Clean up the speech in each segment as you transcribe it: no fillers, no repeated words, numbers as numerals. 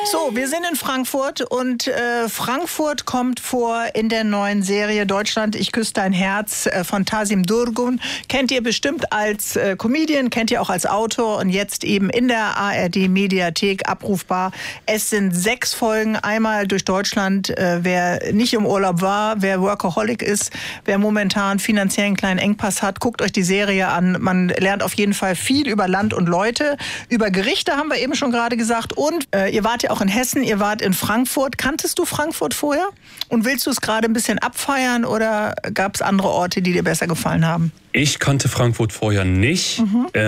So, wir sind in Frankfurt und Frankfurt kommt vor in der neuen Serie Deutschland, ich küsse dein Herz von Tasim Durgun. Kennt ihr bestimmt als Comedian, kennt ihr auch als Autor und jetzt eben in der ARD-Mediathek abrufbar. Es sind 6 Folgen, einmal durch Deutschland. Wer nicht im Urlaub war, wer Workaholic ist, wer momentan finanziellen kleinen Engpass hat, guckt euch die Serie an. Man lernt auf jeden Fall viel über Land und Leute. Über Gerichte haben wir eben schon gerade gesagt. Und ihr wart ja auch in Hessen, ihr wart in Frankfurt. Kanntest du Frankfurt vorher? Und willst du es gerade ein bisschen abfeiern oder gab es andere Orte, die dir besser gefallen haben? Ich kannte Frankfurt vorher nicht.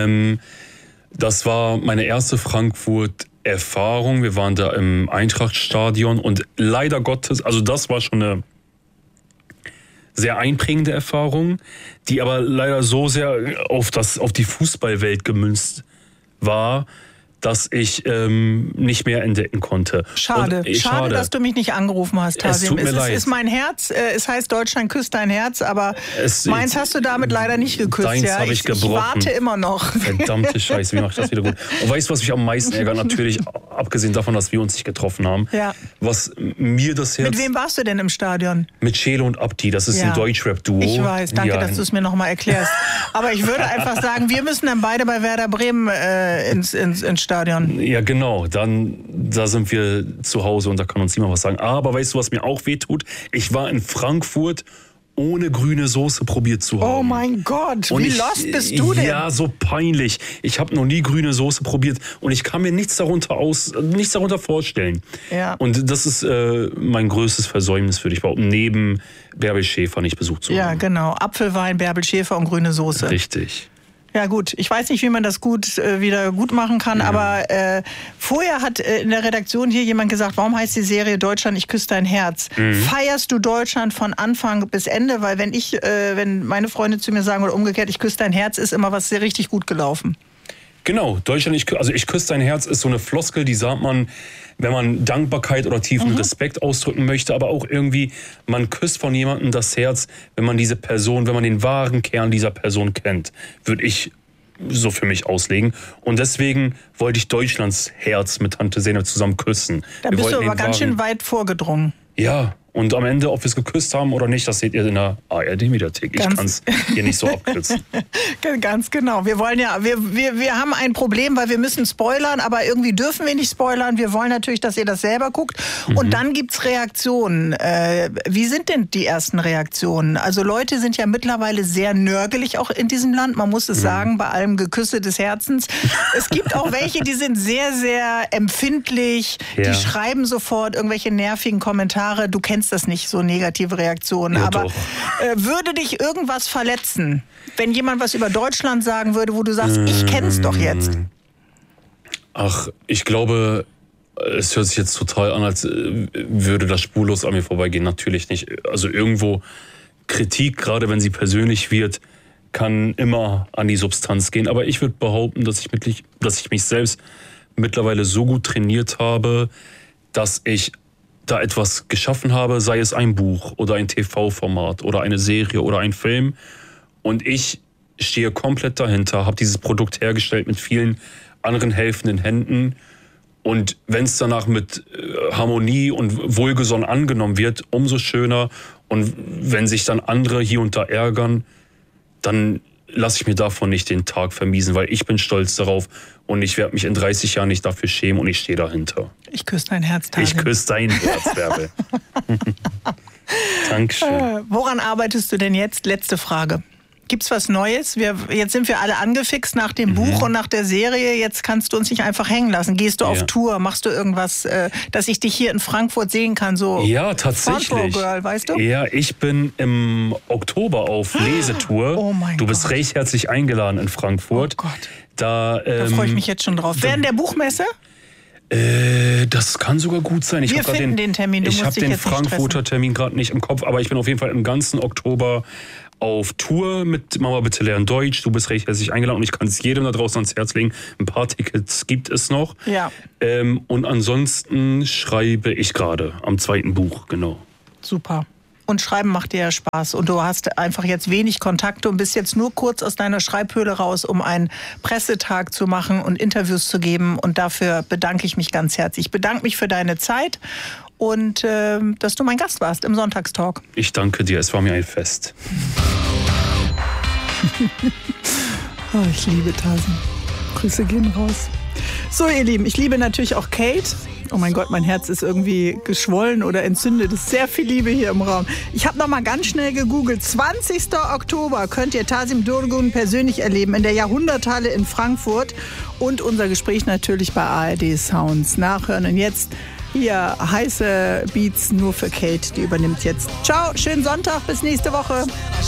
Das war meine erste Frankfurt-Erfahrung. Wir waren da im Eintrachtstadion und leider Gottes, also das war schon eine sehr einprägende Erfahrung, die aber leider so sehr auf die Fußballwelt gemünzt war, dass ich nicht mehr entdecken konnte. Schade, dass du mich nicht angerufen hast, Tasim. Es ist mein Herz, es heißt Deutschland küsst dein Herz, aber meins hast du damit leider nicht geküsst. Deins habe ich gebrochen. Ich warte immer noch. Verdammte Scheiße, wie mache ich das wieder gut? Und weißt du, was mich am meisten ärgert? Natürlich, abgesehen davon, dass wir uns nicht getroffen haben. Ja. Was mir das Herz... Mit wem warst du denn im Stadion? Mit Chelo und Abdi, das ist ein Deutschrap-Duo. Ich weiß, danke, dass du es mir nochmal erklärst. Aber ich würde einfach sagen, wir müssen dann beide bei Werder Bremen ins Stadion. Ja, genau. Da sind wir zu Hause und da kann uns niemand was sagen. Aber weißt du, was mir auch wehtut? Ich war in Frankfurt, ohne grüne Soße probiert zu haben. Oh mein Gott, wie lost bist du denn? Ja, so peinlich. Ich habe noch nie grüne Soße probiert und ich kann mir nichts darunter vorstellen. Ja. Und das ist mein größtes Versäumnis, würde ich behaupten, neben Bärbel Schäfer nicht besucht zu haben. Ja, genau. Apfelwein, Bärbel Schäfer und grüne Soße. Richtig. Ja gut, ich weiß nicht, wie man das wieder gut machen kann, aber vorher hat in der Redaktion hier jemand gesagt, warum heißt die Serie Deutschland, ich küsse dein Herz? Feierst du Deutschland von Anfang bis Ende? Weil wenn meine Freunde zu mir sagen oder umgekehrt, ich küsse dein Herz, ist immer was sehr richtig gut gelaufen. Genau, Deutschland, ich küsse dein Herz ist so eine Floskel, die sagt man, wenn man Dankbarkeit oder tiefen Respekt ausdrücken möchte, aber auch irgendwie, man küsst von jemandem das Herz, wenn man den wahren Kern dieser Person kennt, würde ich so für mich auslegen. Und deswegen wollte ich Deutschlands Herz mit Tante Zeynep zusammen küssen. Da bist du aber ganz schön weit vorgedrungen. Ja, und am Ende, ob wir es geküsst haben oder nicht, das seht ihr in der ARD-Mediathek. Ich kann es hier nicht so abkürzen. Ganz genau. Wir wollen wir haben ein Problem, weil wir müssen spoilern, aber irgendwie dürfen wir nicht spoilern. Wir wollen natürlich, dass ihr das selber guckt. Und dann gibt's Reaktionen. Wie sind denn die ersten Reaktionen? Also Leute sind ja mittlerweile sehr nörgelig auch in diesem Land. Man muss es sagen, bei allem Geküsse des Herzens. Es gibt auch welche, die sind sehr, sehr empfindlich. Ja. Die schreiben sofort irgendwelche nervigen Kommentare. Du kennst das nicht, so negative Reaktionen. Ja, aber würde dich irgendwas verletzen, wenn jemand was über Deutschland sagen würde, wo du sagst, ich kenn's doch jetzt? Ach, ich glaube, es hört sich jetzt total an, als würde das spurlos an mir vorbeigehen. Natürlich nicht. Also irgendwo Kritik, gerade wenn sie persönlich wird, kann immer an die Substanz gehen. Aber ich würde behaupten, dass ich mich selbst mittlerweile so gut trainiert habe, dass ich da etwas geschaffen habe, sei es ein Buch oder ein TV-Format oder eine Serie oder ein Film. Und ich stehe komplett dahinter, habe dieses Produkt hergestellt mit vielen anderen helfenden Händen. Und wenn es danach mit Harmonie und wohlgesonnen angenommen wird, umso schöner. Und wenn sich dann andere hier und da ärgern, dann lasse ich mir davon nicht den Tag vermiesen, weil ich bin stolz darauf und ich werde mich in 30 Jahren nicht dafür schämen und ich stehe dahinter. Ich küsse dein Herz, Tasim. Ich küsse dein Herz, Bärbel. Dankeschön. Woran arbeitest du denn jetzt? Letzte Frage. Gibt's was Neues? Jetzt sind wir alle angefixt nach dem Buch und nach der Serie. Jetzt kannst du uns nicht einfach hängen lassen. Gehst du auf Tour? Machst du irgendwas, dass ich dich hier in Frankfurt sehen kann? So ja, tatsächlich. Girl, weißt du? Ja, ich bin im Oktober auf Lesetour. Oh mein Gott. Du bist recht herzlich eingeladen in Frankfurt. Oh Gott. Da freue ich mich jetzt schon drauf. Während der Buchmesse? Das kann sogar gut sein. Wir finden den Termin. Ich habe den Frankfurter Termin gerade nicht im Kopf, aber ich bin auf jeden Fall im ganzen Oktober auf Tour mit Mama bitte lernen Deutsch. Du bist recht herzlich eingeladen und ich kann es jedem da draußen ans Herz legen. Ein paar Tickets gibt es noch. Ja. Und ansonsten schreibe ich gerade am 2. Buch, genau. Super. Und Schreiben macht dir ja Spaß. Und du hast einfach jetzt wenig Kontakte und bist jetzt nur kurz aus deiner Schreibhöhle raus, um einen Pressetag zu machen und Interviews zu geben. Und dafür bedanke ich mich ganz herzlich. Ich bedanke mich für deine Zeit und dass du mein Gast warst im Sonntagstalk. Ich danke dir, es war mir ein Fest. Oh, ich liebe Tasim. Grüße gehen raus. So, ihr Lieben, ich liebe natürlich auch Kate. Oh mein Gott, mein Herz ist irgendwie geschwollen oder entzündet. Es ist sehr viel Liebe hier im Raum. Ich habe noch mal ganz schnell gegoogelt. 20. Oktober könnt ihr Tasim Durgun persönlich erleben in der Jahrhunderthalle in Frankfurt. Und unser Gespräch natürlich bei ARD Sounds nachhören. Und jetzt hier heiße Beats nur für Kate. Die übernimmt jetzt. Ciao, schönen Sonntag, bis nächste Woche.